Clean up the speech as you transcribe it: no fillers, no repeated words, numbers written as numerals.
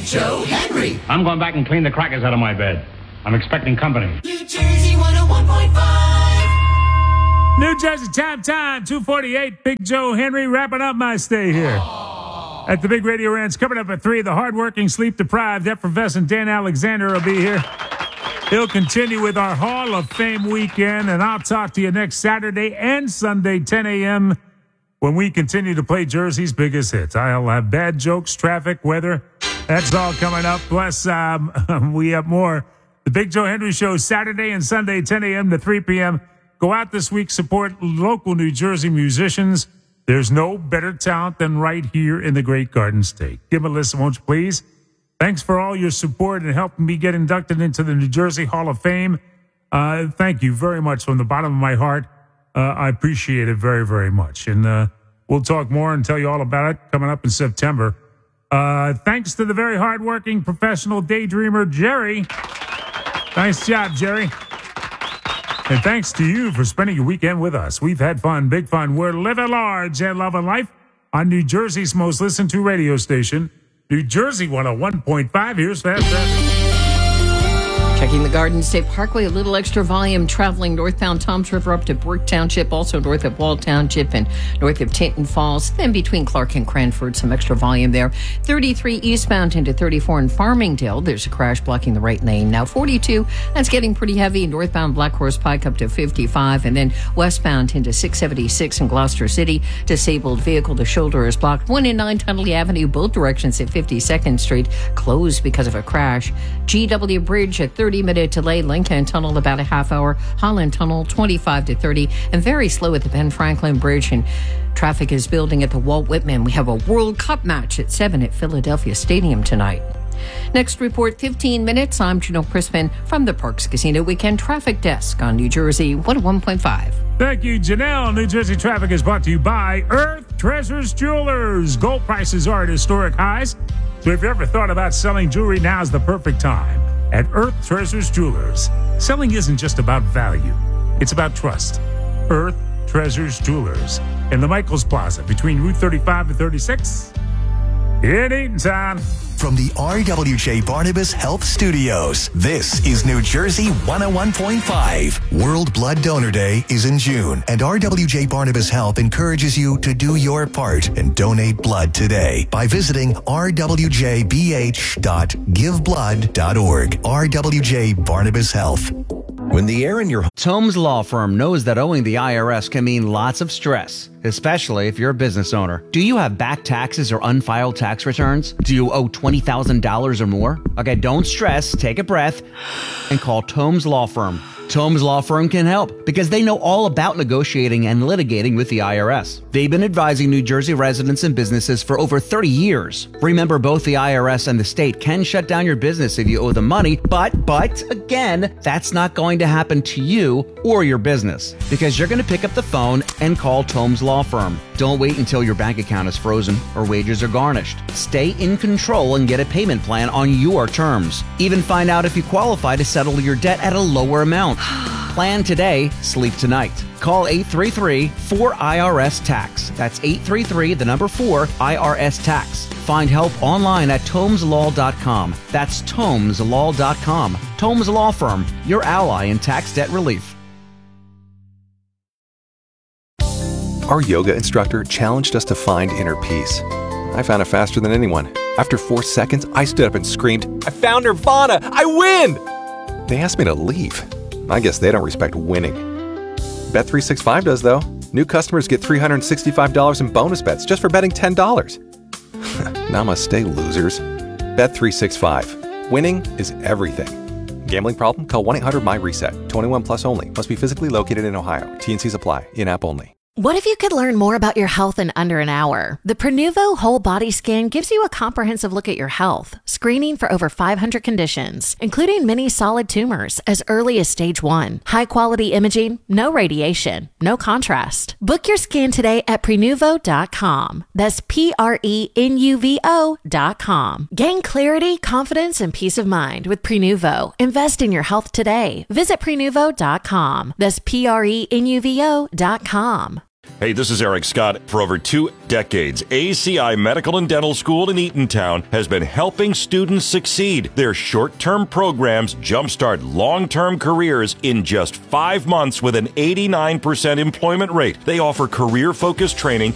Joe Henry. I'm going back and clean the crackers out of my bed. I'm expecting company. New Jersey 101.5. New Jersey time, 2:48. Big Joe Henry wrapping up my stay here. At the Big Radio Ranch, coming up at 3, the hardworking, sleep-deprived, effervescent Dan Alexander will be here. He'll continue with our Hall of Fame weekend, and I'll talk to you next Saturday and Sunday, 10 a.m., when we continue to play Jersey's biggest hits. I'll have bad jokes, traffic, weather. That's all coming up. Plus, we have more. The Big Joe Henry Show, Saturday and Sunday, 10 a.m. to 3 p.m. Go out this week, support local New Jersey musicians. There's no better talent than right here in the Great Garden State. Give them a listen, won't you please? Thanks for all your support and helping me get inducted into the New Jersey Hall of Fame. Thank you very much from the bottom of my heart. I appreciate it very, very much. And we'll talk more and tell you all about it coming up in September. Thanks to the very hardworking professional daydreamer, Jerry. Nice job, Jerry. And thanks to you for spending your weekend with us. We've had fun, big fun. We're living large and loving life on New Jersey's most listened to radio station, New Jersey 101.5. Here's Fast Traffic. Checking the Garden State Parkway, a little extra volume traveling northbound Toms River up to Brook Township, also north of Wall Township and north of Tinton Falls. Then between Clark and Cranford, some extra volume there. 33 eastbound into 34 in Farmingdale. There's a crash blocking the right lane. Now 42, that's getting pretty heavy. Northbound Black Horse Pike up to 55. And then westbound into 676 in Gloucester City. Disabled vehicle, the shoulder is blocked. 1 and 9 Tunnelly Avenue, both directions at 52nd Street, closed because of a crash. GW Bridge at 30-minute delay. Lincoln Tunnel about a half hour. Holland Tunnel 25 to 30. And very slow at the Ben Franklin Bridge. And traffic is building at the Walt Whitman. We have a World Cup match at 7 at Philadelphia Stadium tonight. Next report, 15 minutes. I'm Janelle Crispin from the Parks Casino Weekend Traffic Desk on New Jersey 101.5. Thank you, Janelle. New Jersey Traffic is brought to you by Earth Treasures Jewelers. Gold prices are at historic highs. So if you ever thought about selling jewelry, now's the perfect time. At Earth Treasures Jewelers, selling isn't just about value. It's about trust. Earth Treasures Jewelers in the Michaels Plaza between Route 35 and 36 in Eatontown. From the RWJ Barnabas Health Studios, this is New Jersey 101.5. World Blood Donor Day is in June, and RWJ Barnabas Health encourages you to do your part and donate blood today by visiting rwjbh.giveblood.org. RWJ Barnabas Health. When the air in your Tomes Law Firm knows that owing the IRS can mean lots of stress, especially if you're a business owner. Do you have back taxes or unfiled tax returns? Do you owe $20,000 or more? Okay, don't stress, take a breath, and call Tomes Law Firm. Tomes Law Firm can help because they know all about negotiating and litigating with the IRS. They've been advising New Jersey residents and businesses for over 30 years. Remember, both the IRS and the state can shut down your business if you owe them money, but again, that's not going to happen to you or your business because you're going to pick up the phone and call Tomes Law Firm. Don't wait until your bank account is frozen or wages are garnished. Stay in control and get a payment plan on your terms. Even find out if you qualify to settle your debt at a lower amount. Plan today, sleep tonight. Call 833-4IRS-TAX. That's 833-4-IRS-TAX. Find help online at TomesLaw.com. That's TomesLaw.com. Tomes Law Firm, your ally in tax debt relief. Our yoga instructor challenged us to find inner peace. I found it faster than anyone. After 4 seconds, I stood up and screamed, "I found Nirvana! I win!" They asked me to leave. I guess they don't respect winning. Bet365 does, though. New customers get $365 in bonus bets just for betting $10. Namaste, losers. Bet365. Winning is everything. Gambling problem? Call 1-800-MY-RESET. 21 plus only. Must be physically located in Ohio. T&Cs apply. In-app only. What if you could learn more about your health in under an hour? The Prenuvo Whole Body Scan gives you a comprehensive look at your health, screening for over 500 conditions, including many solid tumors as early as stage 1. High-quality imaging, no radiation, no contrast. Book your scan today at Prenuvo.com. That's Prenuvo.com. Gain clarity, confidence, and peace of mind with Prenuvo. Invest in your health today. Visit Prenuvo.com. That's Prenuvo.com. Hey, this is Eric Scott. For over 2 decades, ACI Medical and Dental School in Eatontown has been helping students succeed. Their short-term programs jumpstart long-term careers in just 5 months with an 89% employment rate. They offer career-focused training